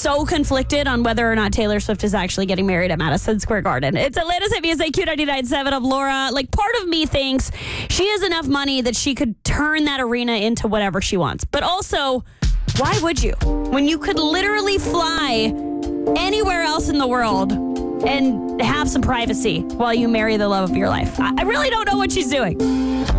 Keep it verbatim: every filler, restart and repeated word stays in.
so conflicted on whether or not Taylor Swift is actually getting married at Madison Square Garden. It's Atlanta's Hit Music, Q ninety-nine point seven. I'm Laura. Like, part of me thinks she has enough money that she could turn that arena into whatever she wants. But also, why would you? When you could literally fly anywhere else in the world and have some privacy while you marry the love of your life. I, I really don't know what she's doing.